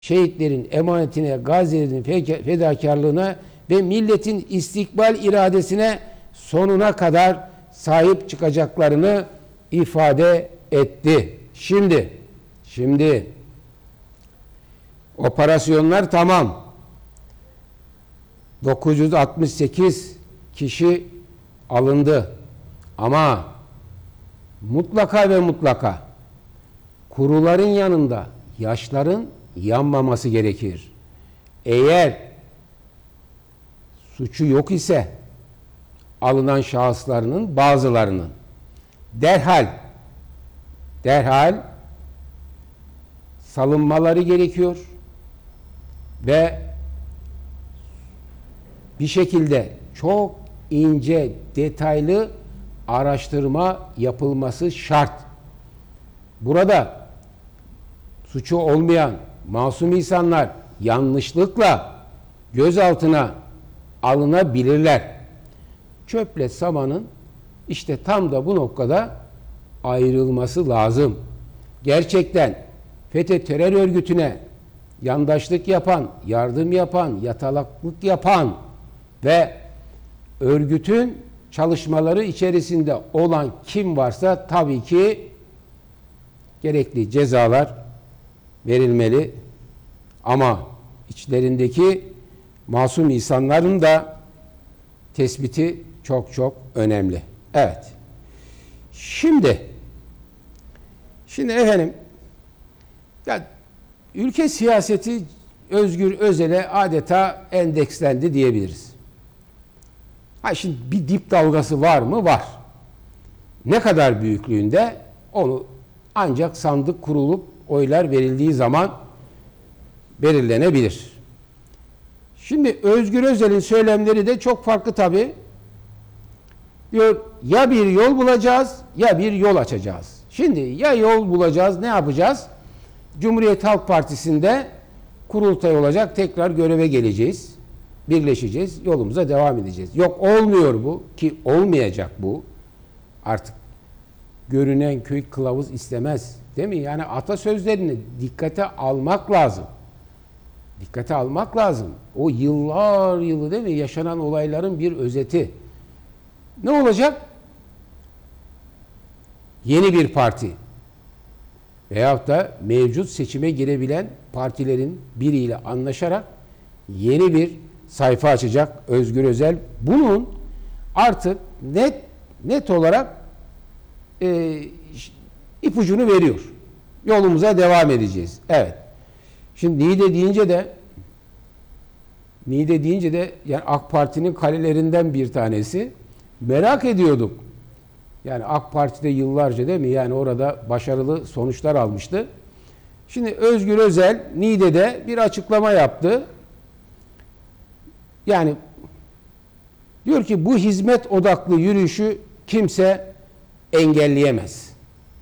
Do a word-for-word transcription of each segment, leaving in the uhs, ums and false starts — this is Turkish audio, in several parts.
şehitlerin emanetine, gazilerin fedakarlığına ve milletin istikbal iradesine sonuna kadar sahip çıkacaklarını ifade etti. Şimdi, şimdi operasyonlar tamam. dokuz yüz altmış sekiz kişi alındı. Ama mutlaka ve mutlaka kuruların yanında yaşların yanmaması gerekir. Eğer suçu yok ise alınan şahıslarının bazılarının derhal derhal salınmaları gerekiyor ve bir şekilde çok ince, detaylı araştırma yapılması şart. Burada suçu olmayan masum insanlar yanlışlıkla gözaltına alınabilirler. Çöple samanın işte tam da bu noktada ayrılması lazım. Gerçekten FETÖ terör örgütüne yandaşlık yapan, yardım yapan, yatalaklık yapan ve örgütün çalışmaları içerisinde olan kim varsa tabii ki gerekli cezalar verilmeli. Ama içlerindeki masum insanların da tespiti çok çok önemli. Evet. Şimdi şimdi efendim ya ülke siyaseti Özgür Özel'e adeta endekslendi diyebiliriz. Ha şimdi bir dip dalgası var mı? Var. Ne kadar büyüklüğünde onu ancak sandık kurulup oylar verildiği zaman belirlenebilir. Şimdi Özgür Özel'in söylemleri de çok farklı tabii. Diyor ya bir yol bulacağız ya bir yol açacağız. Şimdi ya yol bulacağız, ne yapacağız? Cumhuriyet Halk Partisi'nde kurultay olacak, tekrar göreve geleceğiz. Birleşeceğiz, yolumuza devam edeceğiz. Yok olmuyor bu, ki olmayacak bu. Artık görünen köy kılavuz istemez. Değil mi? Yani atasözlerini dikkate almak lazım. Dikkate almak lazım. O yıllar yılı değil mi? Yaşanan olayların bir özeti. Ne olacak? Yeni bir parti veyahut da mevcut seçime girebilen partilerin biriyle anlaşarak yeni bir sayfa açacak Özgür Özel. Bunun artık net net olarak e, ipucunu veriyor. Yolumuza devam edeceğiz. Evet. Şimdi Niğde deyince de Niğde deyince de yani AK Parti'nin kalelerinden bir tanesi. Merak ediyorduk. Yani AK Parti'de yıllarca değil mi? Yani orada başarılı sonuçlar almıştı. Şimdi Özgür Özel Niğde'de bir açıklama yaptı. Yani diyor ki bu hizmet odaklı yürüyüşü kimse engelleyemez.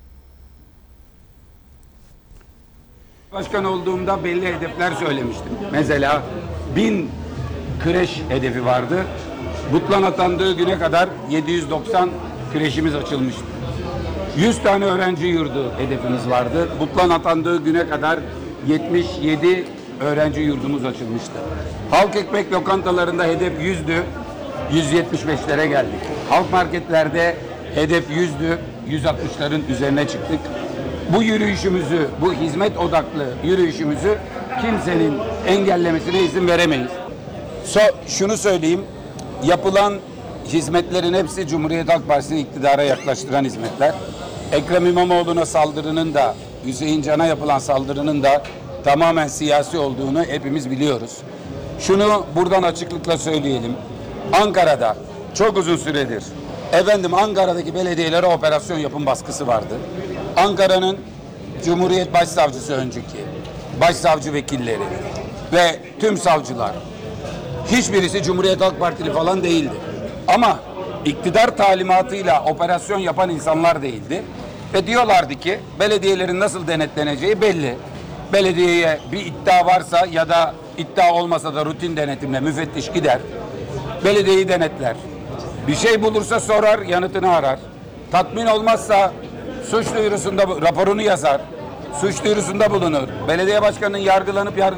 Başkan olduğumda belli hedefler söylemiştim. Mesela bin kreş hedefi vardı. Butlan atandığı güne kadar yedi yüz doksan kreşimiz açılmıştı. yüz tane öğrenci yurdu hedefimiz vardı. Butlan atandığı güne kadar yetmiş yedi öğrenci yurdumuz açılmıştı. Halk ekmek lokantalarında hedef yüzdü. yüz yetmiş beşlere geldik. Halk marketlerde hedef yüzdü. yüz altmışların üzerine çıktık. Bu yürüyüşümüzü, bu hizmet odaklı yürüyüşümüzü kimsenin engellemesine izin veremeyiz. So, şunu söyleyeyim, yapılan hizmetlerin hepsi Cumhuriyet Halk Partisi'ni iktidara yaklaştıran hizmetler. Ekrem İmamoğlu'na saldırının da, Hüseyin Can'a yapılan saldırının da tamamen siyasi olduğunu hepimiz biliyoruz. Şunu buradan açıklıkla söyleyelim. Ankara'da çok uzun süredir, efendim Ankara'daki belediyelere operasyon yapım baskısı vardı. Ankara'nın Cumhuriyet Başsavcısı önceki, başsavcı vekilleri ve tüm savcılar, hiçbirisi Cumhuriyet Halk Partili falan değildi. Ama iktidar talimatıyla operasyon yapan insanlar değildi. Ve diyorlardı ki belediyelerin nasıl denetleneceği belli. Belediyeye bir iddia varsa ya da iddia olmasa da rutin denetimle müfettiş gider. Belediyeyi denetler. Bir şey bulursa sorar, yanıtını arar. Tatmin olmazsa suç duyurusunda raporunu yazar. suç duyurusunda bulunur. Belediye başkanının yargılanıp yargılanıp